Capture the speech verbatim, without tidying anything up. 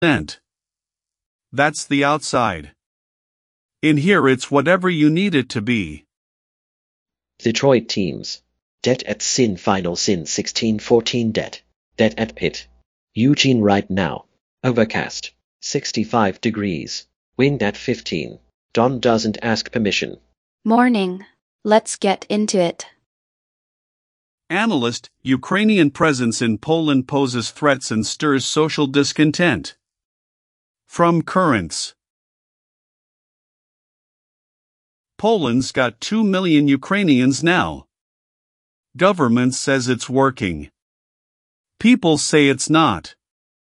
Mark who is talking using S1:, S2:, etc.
S1: That's the outside. In here it's whatever you need it to be.
S2: Detroit teams. Det at Sin Final Sin sixteen fourteen Det. Det at Pitt. Eugene right now. Overcast. sixty-five degrees. Wind at fifteen. Don doesn't ask permission.
S3: Morning. Let's get into it.
S1: Analyst, Ukrainian presence in Poland poses threats and stirs social discontent. From Currents. Poland's got two million Ukrainians now. Government says it's working. People say it's not.